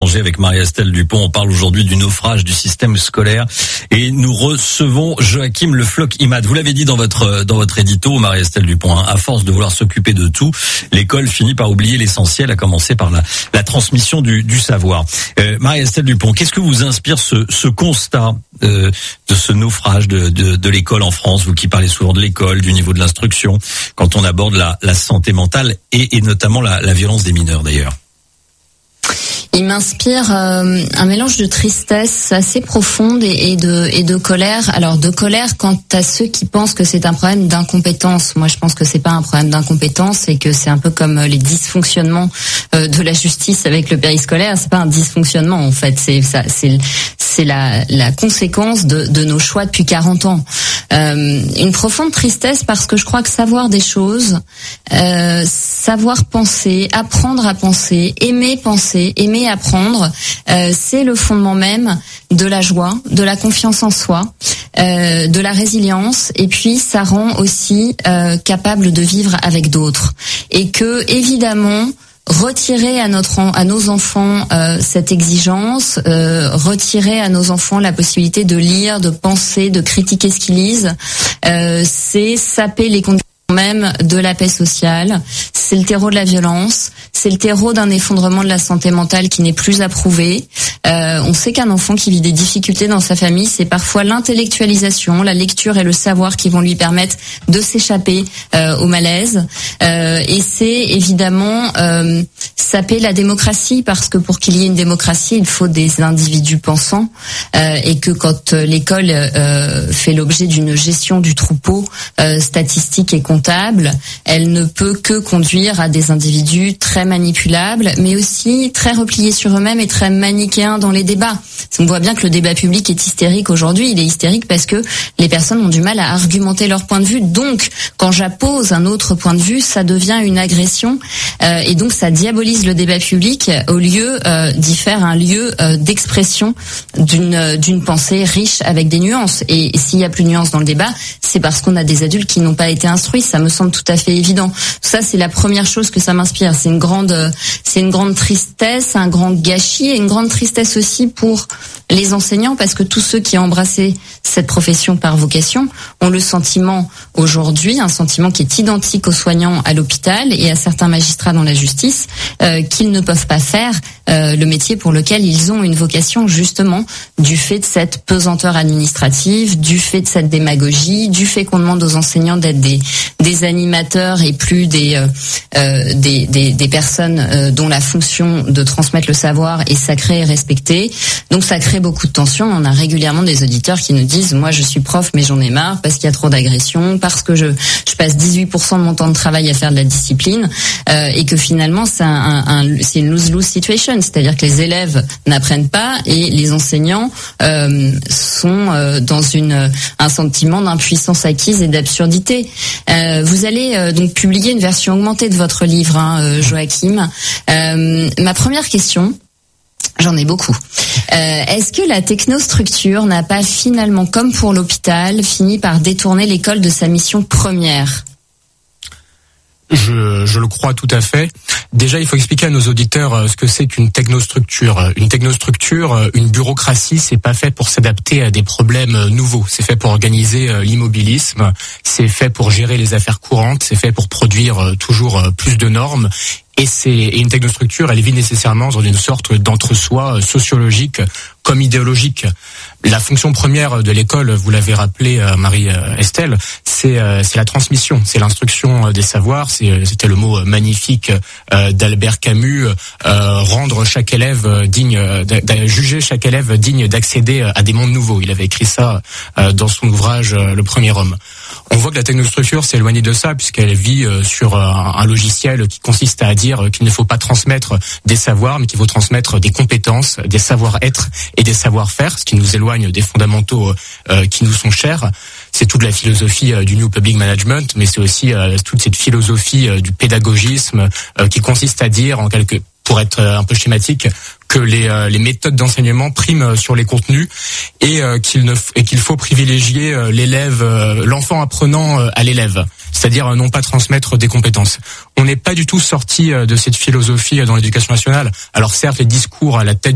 l'étranger avec Marie-Estelle Dupont. On parle aujourd'hui du naufrage du système scolaire et nous recevons Joachim Le Floch-Imad. Vous l'avez dit dans votre édito, Marie-Estelle Dupont, à force de vouloir s'occuper de tout, l'école finit par oublier l'essentiel, à commencer par la transmission du savoir. Marie-Estelle Dupont, qu'est-ce que vous inspire ce constat de ce naufrage de l'école en France, vous qui parlez souvent de l'école, du niveau de l'instruction, quand on aborde la santé mentale et notamment la violence des mineurs d'ailleurs? Il m'inspire un mélange de tristesse assez profonde et de colère. Alors de colère quant à ceux qui pensent que c'est un problème d'incompétence. Moi, je pense que c'est pas un problème d'incompétence et que c'est un peu comme les dysfonctionnements de la justice avec le périscolaire. C'est pas un dysfonctionnement en fait. C'est la conséquence de nos choix depuis 40 ans. Une profonde tristesse parce que je crois que savoir des choses, savoir penser, apprendre à penser, aimer apprendre, c'est le fondement même de la joie, de la confiance en soi, de la résilience, et puis ça rend aussi capable de vivre avec d'autres. Et que évidemment, retirer à nos enfants cette exigence, retirer à nos enfants la possibilité de lire, de penser, de critiquer ce qu'ils lisent, c'est saper les conditions même de la paix sociale, c'est le terreau de la violence, c'est le terreau d'un effondrement de la santé mentale qui n'est plus approuvé. On sait qu'un enfant qui vit des difficultés dans sa famille, c'est parfois l'intellectualisation, la lecture et le savoir qui vont lui permettre de s'échapper au malaise. Et c'est évidemment saper la démocratie, parce que pour qu'il y ait une démocratie, il faut des individus pensants, et que quand l'école fait l'objet d'une gestion du troupeau statistique et comptable, elle ne peut que conduire à des individus très manipulables, mais aussi très repliés sur eux-mêmes et très manichéens dans les débats. On voit bien que le débat public est hystérique aujourd'hui. Il est hystérique parce que les personnes ont du mal à argumenter leur point de vue. Donc, quand j'appose un autre point de vue, ça devient une agression, et donc ça diabolise le débat public au lieu d'y faire un lieu d'expression d'une pensée riche avec des nuances. Et s'il y a plus de nuances dans le débat, c'est parce qu'on a des adultes qui n'ont pas été instruits. Ça me semble tout à fait évident. Ça, c'est la première chose que ça m'inspire. C'est une grande tristesse, un grand gâchis, et une grande tristesse aussi pour les enseignants, parce que tous ceux qui ont embrassé cette profession par vocation ont le sentiment aujourd'hui, un sentiment qui est identique aux soignants à l'hôpital et à certains magistrats dans la justice, qu'ils ne peuvent pas faire le métier pour lequel ils ont une vocation, justement du fait de cette pesanteur administrative, du fait de cette démagogie, du fait qu'on demande aux enseignants d'être des animateurs et plus des personnes dont la fonction de transmettre le savoir est sacrée et respectée. Donc ça crée beaucoup de tensions. On a régulièrement des auditeurs qui nous disent: moi je suis prof mais j'en ai marre parce qu'il y a trop d'agressions, parce que je passe 18% de mon temps de travail à faire de la discipline, et que finalement c'est une lose-lose situation, c'est-à-dire que les élèves n'apprennent pas et les enseignants sont dans un sentiment d'impuissance acquise et d'absurdité. Vous allez donc publier une version augmentée de votre livre, Joachim. Ma première question, j'en ai beaucoup. Est-ce que la technostructure n'a pas finalement, comme pour l'hôpital, fini par détourner l'école de sa mission première ? Je le crois tout à fait. Déjà, il faut expliquer à nos auditeurs ce que c'est qu'une technostructure. Une technostructure, une bureaucratie, c'est pas fait pour s'adapter à des problèmes nouveaux. C'est fait pour organiser l'immobilisme. C'est fait pour gérer les affaires courantes. C'est fait pour produire toujours plus de normes. Et une technostructure, elle vit nécessairement dans une sorte d'entre-soi sociologique comme idéologique. La fonction première de l'école, vous l'avez rappelé, Marie-Estelle, c'est la transmission, c'est l'instruction des savoirs. C'était le mot magnifique d'Albert Camus, rendre chaque élève digne, juger chaque élève digne d'accéder à des mondes nouveaux. Il avait écrit ça dans son ouvrage Le Premier Homme. On voit que la technostructure s'est éloignée de ça, puisqu'elle vit sur un logiciel qui consiste à dire qu'il ne faut pas transmettre des savoirs, mais qu'il faut transmettre des compétences, des savoir-être et des savoir-faire, ce qui nous éloigne des fondamentaux qui nous sont chers. C'est toute la philosophie du New Public Management, mais c'est aussi toute cette philosophie du pédagogisme qui consiste à dire, pour être un peu schématique, que les méthodes d'enseignement priment sur les contenus et qu'il faut privilégier l'enfant apprenant à l'élève, c'est-à-dire non pas transmettre des compétences. On n'est pas du tout sorti de cette philosophie dans l'éducation nationale. Alors certes, les discours à la tête